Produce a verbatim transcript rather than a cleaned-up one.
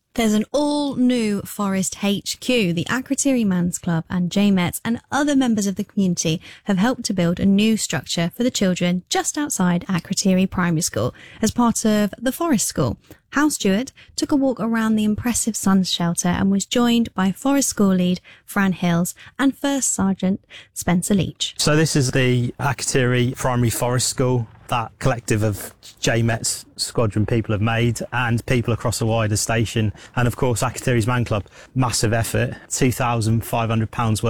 There's an all-new Forest H Q. The Akrotiri Man's Club and J METS and other members of the community have helped to build a new structure for the children just outside Akrotiri Primary School as part of the Forest School. Hal Stewart took a walk around the impressive Sun Shelter and was joined by Forest School lead Fran Hills and First Sergeant Spencer Leach. So this is the Akrotiri Primary Forest School that collective of J METS squadron people have made, and people across the wider station, and of course Akrotiri's Man Club. Massive effort, two thousand five hundred pounds worth